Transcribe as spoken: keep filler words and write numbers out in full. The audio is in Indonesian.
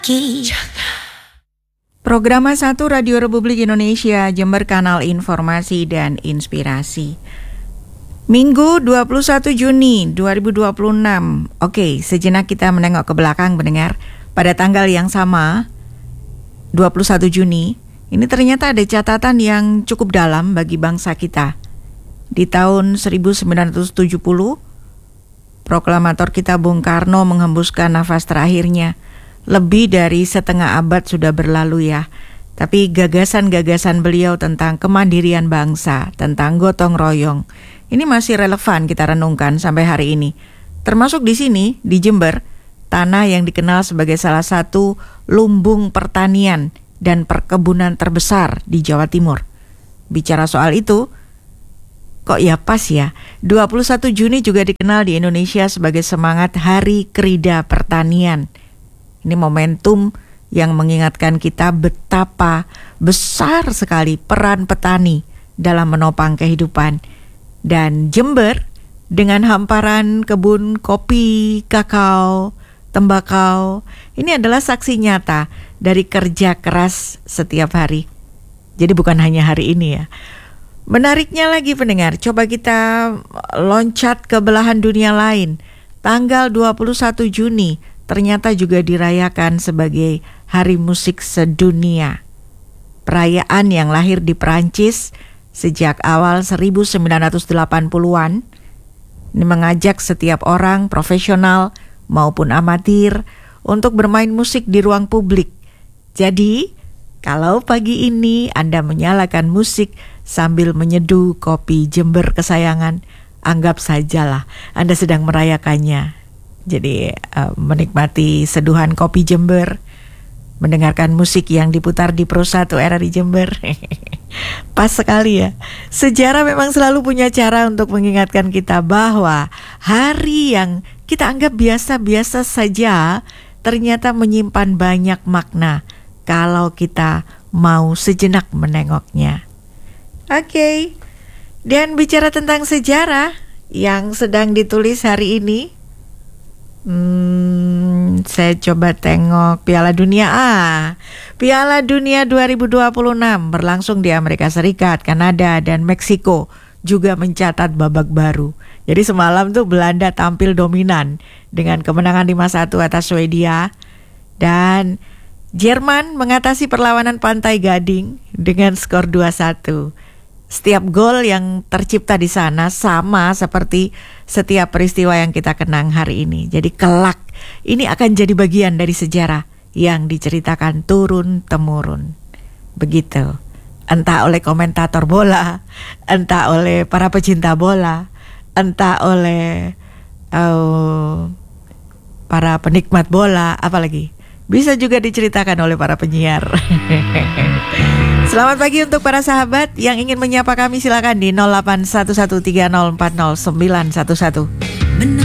Programa satu Radio Republik Indonesia, Jember, Kanal Informasi dan Inspirasi. Minggu dua puluh satu Juni dua ribu dua puluh enam. Oke, sejenak kita menengok ke belakang mendengar. Pada tanggal yang sama, dua puluh satu Juni, ini ternyata ada catatan yang cukup dalam bagi bangsa kita. Di tahun seribu sembilan ratus tujuh puluh, proklamator kita Bung Karno menghembuskan nafas terakhirnya. Lebih dari setengah abad sudah berlalu ya. Tapi gagasan-gagasan beliau tentang kemandirian bangsa, tentang gotong royong, ini masih relevan kita renungkan sampai hari ini. Termasuk di sini, di Jember, tanah yang dikenal sebagai salah satu lumbung pertanian dan perkebunan terbesar di Jawa Timur. Bicara soal itu, kok ya pas ya, dua puluh satu Juni juga dikenal di Indonesia sebagai semangat Hari Krida Pertanian. Ini momentum yang mengingatkan kita betapa besar sekali peran petani dalam menopang kehidupan. Dan Jember dengan hamparan kebun kopi, kakao, tembakau, ini adalah saksi nyata dari kerja keras setiap hari. Jadi bukan hanya hari ini ya. Menariknya lagi pendengar, coba kita loncat ke belahan dunia lain. Tanggal dua puluh satu Juni ternyata juga dirayakan sebagai Hari Musik Sedunia. Perayaan yang lahir di Perancis sejak awal seribu sembilan ratus delapan puluhan. Ini mengajak setiap orang profesional maupun amatir untuk bermain musik di ruang publik. Jadi, kalau pagi ini Anda menyalakan musik sambil menyeduh kopi Jember kesayangan, anggap sajalah Anda sedang merayakannya. Jadi uh, menikmati seduhan kopi Jember, mendengarkan musik yang diputar di Pro satu R R I Jember. Pas sekali ya. Sejarah memang selalu punya cara untuk mengingatkan kita bahwa hari yang kita anggap biasa-biasa saja ternyata menyimpan banyak makna kalau kita mau sejenak menengoknya. Oke, okay. Dan bicara tentang sejarah yang sedang ditulis hari ini, Hmm, saya coba tengok Piala Dunia A. Piala Dunia dua ribu dua puluh enam berlangsung di Amerika Serikat, Kanada, dan Meksiko juga mencatat babak baru. Jadi semalam tuh Belanda tampil dominan dengan kemenangan lima satu atas Swedia, dan Jerman mengatasi perlawanan Pantai Gading dengan skor dua satu. Setiap gol yang tercipta di sana sama seperti setiap peristiwa yang kita kenang hari ini. Jadi kelak ini akan jadi bagian dari sejarah yang diceritakan turun-temurun. Begitu. Entah oleh komentator bola, entah oleh para pecinta bola, entah oleh uh, para penikmat bola, apalagi bisa juga diceritakan oleh para penyiar. Selamat pagi untuk para sahabat yang ingin menyapa kami, silakan di nol delapan satu satu tiga nol empat nol sembilan satu satu.